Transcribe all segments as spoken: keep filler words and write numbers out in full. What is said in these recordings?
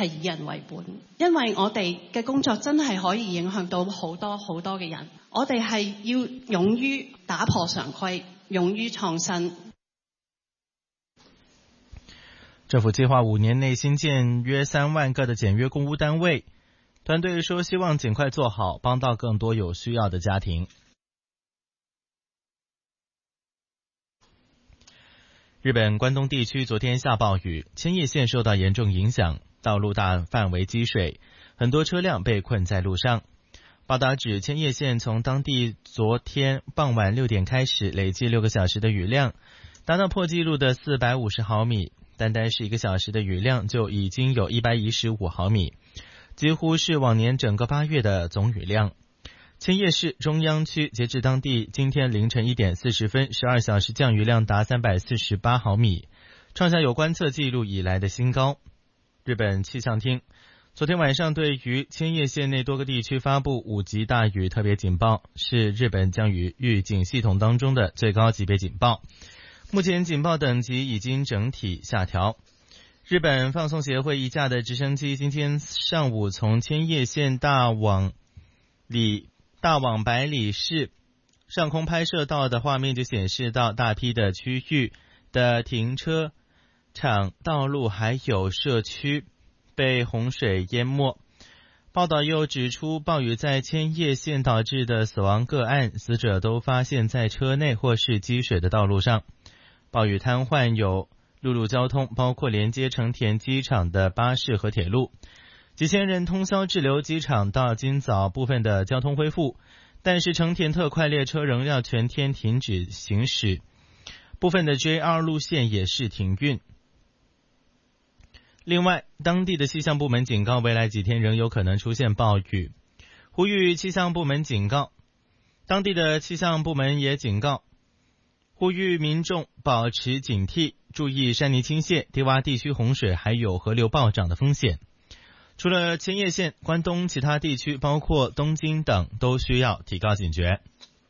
係以人為本，因為我哋嘅工作真係可以影響到好多好多嘅人。我哋係要勇於打破常規，勇於創新。 政府計劃五年內新建約三萬個的簡約公屋單位，團隊說希望盡快做好，幫到更多有需要的家庭。日本關東地區昨天下暴雨，千葉縣受到嚴重影響，道路大範圍積水，很多車輛被困在路上。報道指，千葉縣從當地昨天傍晚六點開始，累計六個小時的雨量達到破紀錄的四百五十毫米，單單是一個小時的雨量就已經有一百一十五毫米，幾乎是往年整個八月的總雨量。千葉市中央區截至當地今天凌晨一點四十分，十二小時降雨量達三百四十八毫米，創下有觀測記錄以來的新高。日本氣象廳昨天晚上對於千葉縣內多個地區發布五級大雨特別警報，是日本降雨預警系統當中的最高級別警報。目前警報等級已經整體下調。日本放送協會一架的直升機今天上午從千葉縣大網里大網百里市上空拍攝到的畫面就顯示到大批的區域的停車場、道路還有社區被洪水淹沒。報道又指出，暴雨在千葉縣導致的死亡個案，死者都發現在車內或是積水的道路上。暴雨癱瘓有陸路交通，包括連接成田機場的巴士和鐵路。幾千人通宵滯留機場，到今早部分的交通恢復，但是成田特快列車仍要全天停止行駛，部分的 J R 路線也是停運。另外，當地的氣象部門警告，未來幾天仍有可能出現暴雨，呼籲氣象部門警告，當地的氣象部門也警告，呼籲民眾保持警惕，注意山泥傾瀉、低洼地區洪水還有河流暴漲的風險。除了千葉縣，關東其他地區包括東京等都需要提高警覺。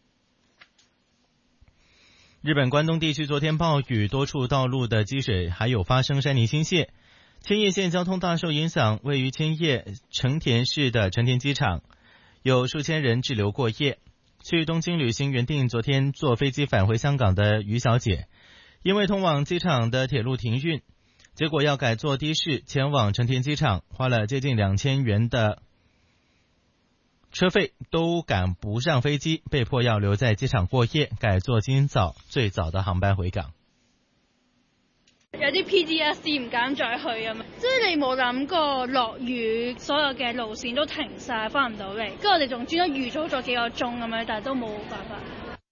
日本關東地區昨天暴雨，多處道路的積水還有發生山泥傾瀉，千葉縣交通大受影響。位於千葉成田市的成田機場有數千人滯留過夜。去東京旅行原定昨天坐飛機返回香港的於小姐，因為通往機場的鐵路停運，結果要改坐的士前往成田機場，花了接近兩千元的車費都趕不上飛機，被迫要留在機場過夜，改坐今早最早的航班回港。 有啲 P T S D 唔敢再去啊嘛，即係你冇諗過落雨，所有嘅路線都停晒，翻唔到嚟，跟住我哋仲專登預早咗幾個鐘咁樣，但係都冇辦法。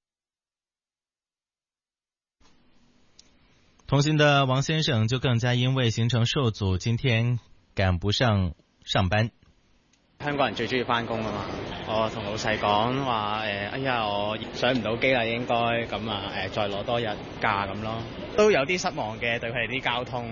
同行的王先生就更加因為行程受阻，今天趕不上上班。 香港人最中意翻工啊嘛，我同老細講話誒，哎呀我上唔到機啦，應該咁啊誒，再攞多日假咁咯，都有啲失望嘅對佢哋啲交通。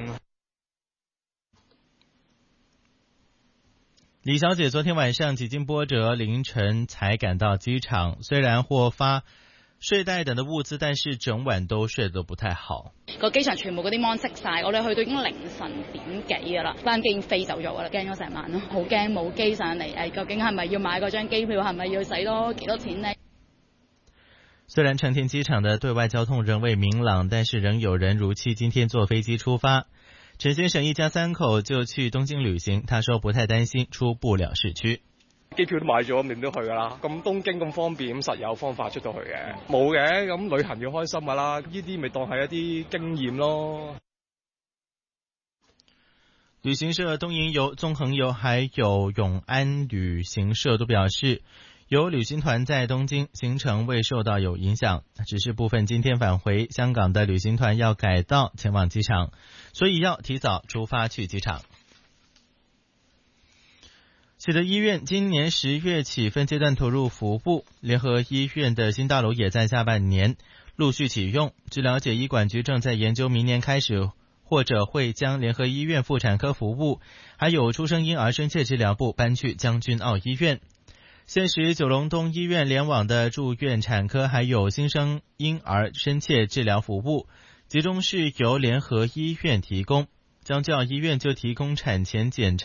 李小姐昨天晚上幾經波折，凌晨才趕到機場，雖然獲發睡袋等的物資，但是整晚都睡得不太好。 個機場全部嗰啲 mon 熄晒，我哋去到已經凌晨點幾噶啦，班機已經飛走咗噶啦，驚咗成晚咯，好驚冇機上嚟，誒，究竟係咪要買嗰張機票，係咪要使多幾多錢呢？ 雖然成田機場的對外交通仍未明朗，但是仍有人如期今天坐飛機出發。陳先生一家三口就去東京旅行，他說不太擔心出不了市區。 機票都買咗，咁點都去噶啦。咁東京咁方便，咁實有方法出到去嘅。冇嘅，咁旅行要開心噶啦。呢啲咪當係一啲經驗咯。 旅行社東瀛遊、縱橫遊還有永安旅行社都表示，有旅行團在東京行程未受到有影響，只是部分今天返回香港的旅行團要改道前往機場，所以要提早出發去機場。啟德醫院今年十月起分階段投入服務，聯合醫院的新大樓也在下半年陸續啟用。據了解，醫管局正在研究明年開始或者會將聯合醫院婦產科服務還有出生嬰兒深切治療部搬去將軍澳醫院。現時九龍東醫院聯網的住院產科還有新生嬰兒深切治療服務集中是由聯合醫院提供，將軍澳醫院就提供產前檢查